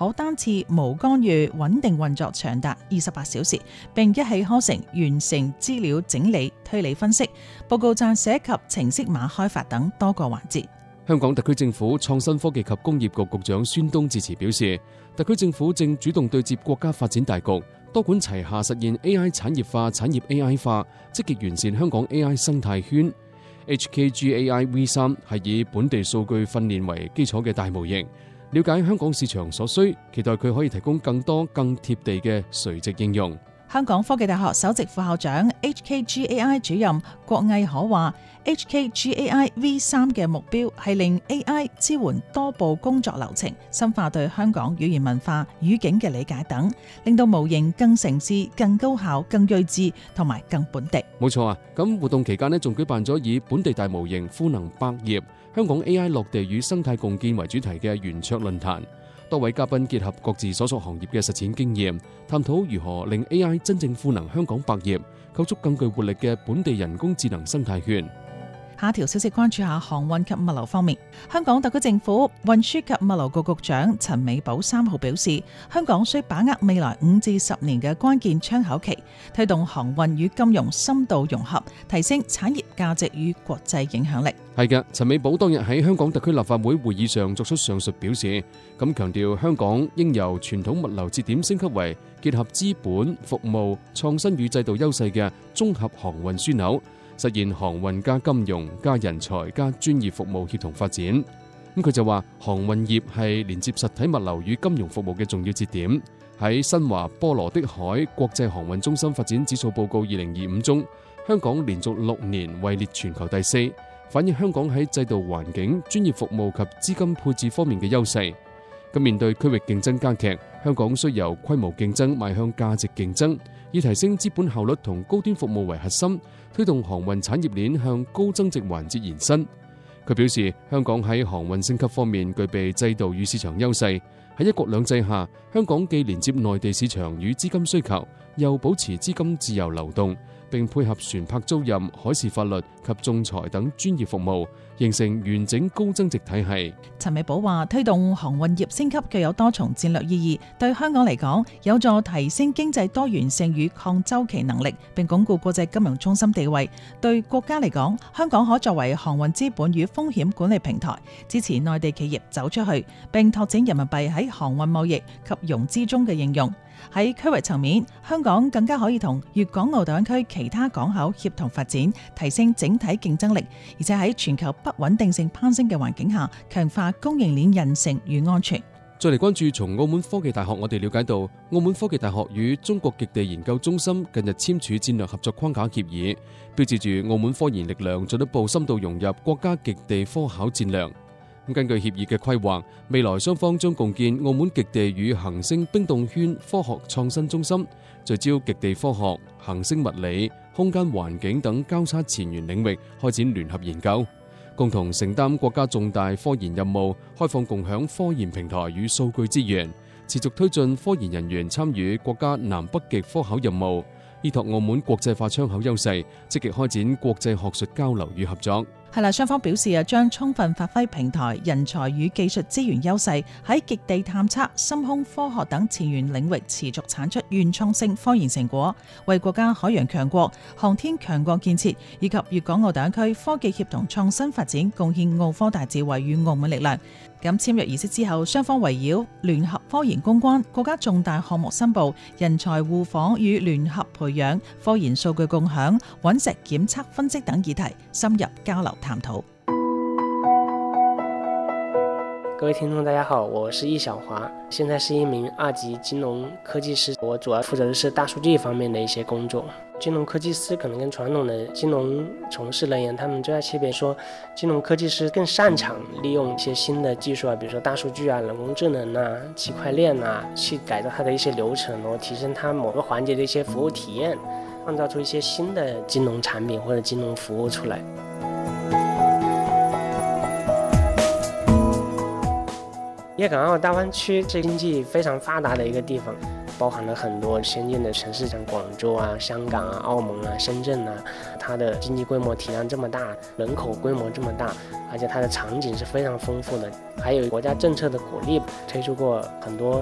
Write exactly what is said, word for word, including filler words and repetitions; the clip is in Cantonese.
可單次無干預穩定運作長達二十八小時，並一氣呵成完成資料整理、推理分析、報告撰寫及程式碼開發等多個環節。 香港特區政府創新科技及工業局局長孫東致辭表示，特區政府正主動對接國家發展大局，多管齊下實現 A I 產業化、產業 A I 化，積極完善香港 A I 生態圈。H K G A I V 三 係以本地數據訓練為基礎嘅大模型，了解香港市場所需，期待佢可以提供更多更貼地嘅垂直應用。 香港科技大學首席副校長 H K G A I 主任郭毅可話 H K G A I V 三 嘅目標係令 A I 支援多步工作流程，深化對香港語言文化語境嘅理解等，令到模型更誠實、更高效、更睿智同埋更本地。 冇錯啊！咁活動期間呢，仲舉辦咗以本地大模型賦能百業、香港 A I 落地與生態共建為主題嘅圓桌論壇。多位嘉賓結合各自所屬行業嘅實踐經驗，探討如何令 A I 真正賦能香港百業，構築更具活力嘅本地人工智能生態圈。 下條消息關注下航運及物流方面。香港特區政府運輸及物流局局長陳美寶三號表示，香港需把握未來五至十年嘅關鍵窗口期，推動航運與金融深度融合，提升產業價值與國際影響力。 係嘅，陳美寶當日喺香港特區立法會會議上作出上述表示，咁強調香港應由傳統物流節點升級為結合資本、服務、創新與制度優勢嘅綜合航運樞紐，實現航運加金融加人才加專業服務協同發展。咁佢就話，航運業係連接實體物流與金融服務嘅重要節點。喺新華波羅的海國際航運中心發展指數報告二零二五中，香港連續六年位列全球第四，反映香港喺制度環境、專業服務及資金配置方面嘅優勢。咁面對區域競爭加劇，香港需由規模競爭邁向價值競爭，以提升資本效率同高端服務為核心，推動航運產業鏈向高增值環節延伸。佢表示，香港喺航運升級方面具備制度與市場優勢，喺一國兩制下，香港既連接內地市場與資金需求，又保持資金自由流動，並配合船舶租賃、海事法律及仲裁等專業服務，形成完整高增值體系。 陳美寶話，推動航運業升級具有多重戰略意義，對香港嚟講有助提升經濟多元性與抗周期能力，並鞏固國際金融中心地位。對國家嚟講，香港可作為航運資本與風險管理平台，支持內地企業走出去，並拓展人民幣喺航運貿易及融資中嘅應用。喺區域層面，香港更加可以同粵港澳大灣區其他港口協同發展，提升整體競爭力，而且喺全球不穩定性攀升嘅環境下，強化供應鏈韌性與安全。 再嚟關注從澳門科技大學，我哋了解到，澳門科技大學與中國極地研究中心近日簽署戰略合作框架協議，標誌住澳門科研力量進一步深度融入國家極地科考戰略。根據協議嘅規劃，未來雙方將共建澳門極地與恒星冰凍圈科學創新中心，聚焦極地科學、恒星物理、空間環境等交叉前沿領域開展聯合研究，共同承擔國家重大科研任務，開放共享科研平台與數據資源，持續推進科研人員參與國家南北極科考任務，依託澳門國際化窗口優勢，積極開展國際學術交流與合作。 係啦，雙方表示啊，將充分發揮平台人才與技術資源優勢，喺極地探測、深空科學等前沿領域持續產出原創性科研成果，為國家海洋強國、航天強國建設以及粵港澳大灣區科技協同創新發展貢獻澳科大智慧與澳門力量。咁簽約儀式之後，雙方圍繞聯合科研攻關、國家重大項目申報、人才互訪與聯合培養、科研數據共享、隕石檢測分析等議題深入交流探討。 各位聽眾大家好，我是易小華，現在是一名二級金融科技師，我主要負責的是大數據方面的一些工作。金融科技師可能跟傳統的金融從事人員，他們最大區別說，金融科技師更擅長利用一些新的技術啊，比如說大數據啊、人工智能啊、區塊鏈啊，去改造它的一些流程，然後提升它某個環節的一些服務體驗，創造出一些新的金融產品或者金融服務出來。粵港澳大灣區是經濟非常發達的一個地方，包含了很多先進的城市，像廣州啊、香港啊、澳門啊、深圳啊，它的經濟規模體量這麼大，人口規模這麼大，而且它的場景是非常豐富的，還有國家政策的鼓勵，推出過很多